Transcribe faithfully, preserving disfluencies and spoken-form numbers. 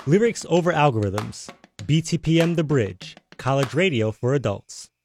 Lyrics over algorithms. B T P M The Bridge. College radio for adults.